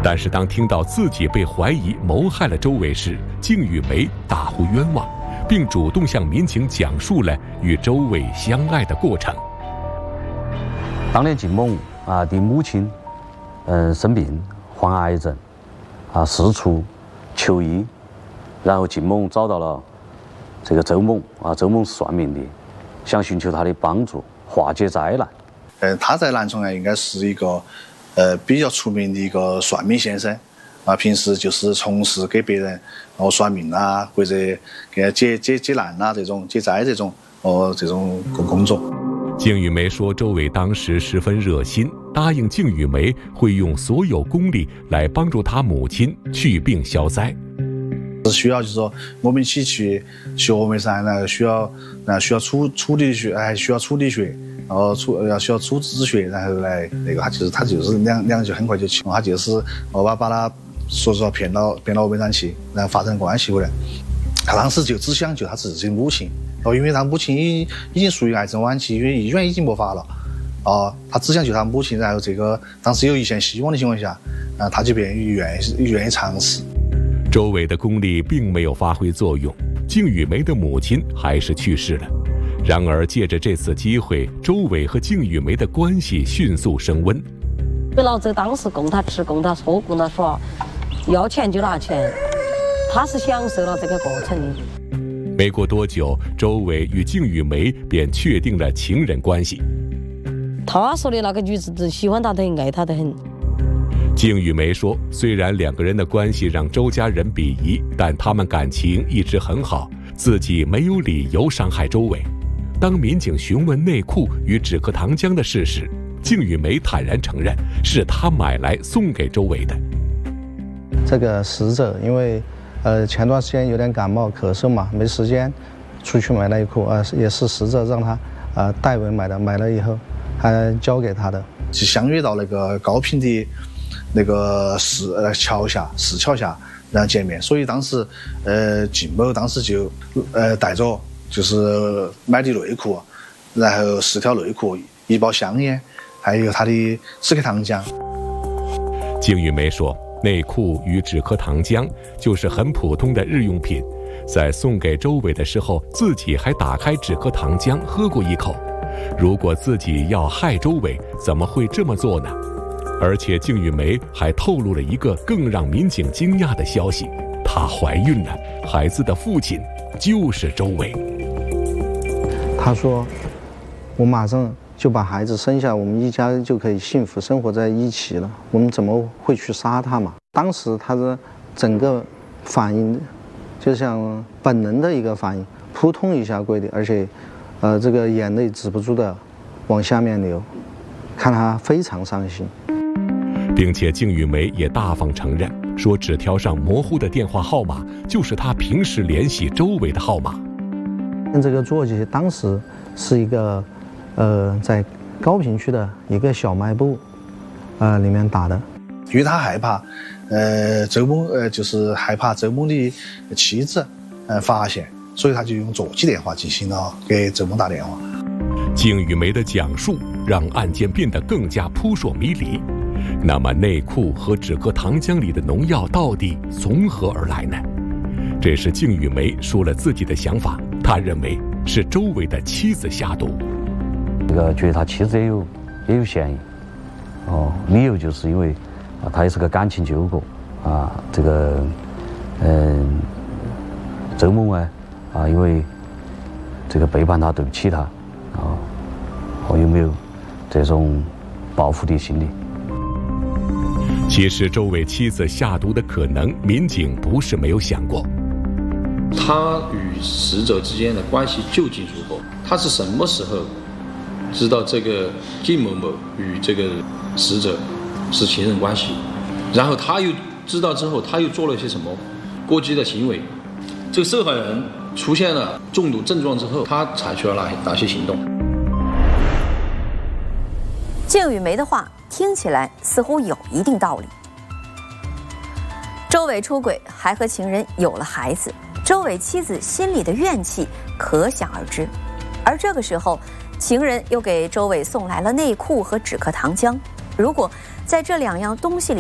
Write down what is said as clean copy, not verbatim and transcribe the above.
但是当听到自己被怀疑谋害了周伟时，靳玉梅大呼冤枉，并主动向民警讲述了与周伟相爱的过程。 当年靳某的母亲生病患癌症四处求医，然后靳某找到了这个周某周某是算命的，想寻求他的帮助化解灾难。 他在南充应该是一个比较出名的一个算命先生平时就是从事给别人算命或者给解难这种解灾这种工作。 靳玉梅说，周伟当时十分热心，答应靳玉梅会用所有功力来帮助她母亲去病消灾。 需要就是说我们一起去学眉山，然后需要处理学，还需要处理学，然后需要处止血，然后来那个他就是两个就很快就去，他就是把他说实话骗到眉山去，然后发生关系回来。他当时就只想救他自己的母亲，因为他母亲已经属于癌症晚期，因为医院已经没法了他只想救他母亲，然后这个当时有一线希望的情况下，他就愿意尝试。 周伟的功力并没有发挥作用，靳玉梅的母亲还是去世了。然而借着这次机会，周伟和靳玉梅的关系迅速升温。 老周当时供他吃供他喝供他耍，要钱就拿钱，他是享受了这个过程的。 没过多久，周伟与靳玉梅便确定了情人关系。 他说的那个女子喜欢他得很，爱他得很。 靳玉梅说，虽然两个人的关系让周家人鄙夷，但他们感情一直很好，自己没有理由伤害周伟。当民警询问内裤与止咳糖浆的事时，靳玉梅坦然承认是他买来送给周伟的。 这个死者因为前段时间有点感冒咳嗽嘛，没时间出去买内裤也是死者让他代为买的，买了以后还交给他的。 就相约到那个高平的那个市桥下，然后见面。所以当时靳某当时就带着就是买的内裤，然后4条内裤、1包香烟，还有他的止咳糖浆。 靳玉梅说，内裤与止咳糖浆就是很普通的日用品，在送给周伟的时候，自己还打开止咳糖浆喝过一口。如果自己要害周伟，怎么会这么做呢？而且靳玉梅还透露了一个更让民警惊讶的消息，她怀孕了，孩子的父亲就是周伟。 她说，我马上就把孩子生下，我们一家就可以幸福生活在一起了，我们怎么会去杀他嘛？当时她的整个反应就像本能的一个反应，扑通一下跪地，而且这个眼泪止不住的往下面流，看她非常伤心。 并且靳玉梅也大方承认，说纸条上模糊的电话号码就是她平时联系周伟的号码。 这个座机当时是一个在高平区的一个小卖部里面打的， 因为他害怕周某就是害怕周某的妻子发现，所以他就用座机电话进行了给周某打电话。 靳玉梅的讲述让案件变得更加扑朔迷离。那么内裤和止咳糖浆里的农药到底从何而来呢？这时靳玉梅说了自己的想法，她认为是周伟的妻子下毒。 觉得他妻子也有嫌疑理由就是因为他也是个感情纠葛这个周某因为这个背叛他对不起他有没有这种报复的心理。 其实周伟妻子下毒的可能，民警不是没有想过。 他与死者之间的关系究竟如何？他是什么时候知道这个靳某某与这个死者是情人关系？然后他又知道之后，他又做了些什么过激的行为？这个受害人出现了中毒症状之后，他采取了哪些行动？ 靳玉梅的话听起来似乎有一定道理。周伟出轨，还和情人有了孩子，周伟妻子心里的怨气可想而知。而这个时候，情人又给周伟送来了内裤和止咳糖浆。如果在这2样东西里